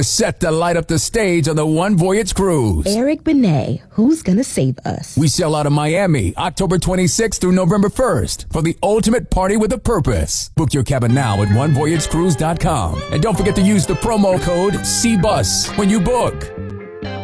set to light up the stage on the One Voyage Cruise. Eric Benet, who's gonna save us? We sail out of Miami, October 26th through November 1st for the ultimate party with a purpose. Book your cabin now at onevoyagecruise.com. And don't forget to use the promo code CBUS when you book.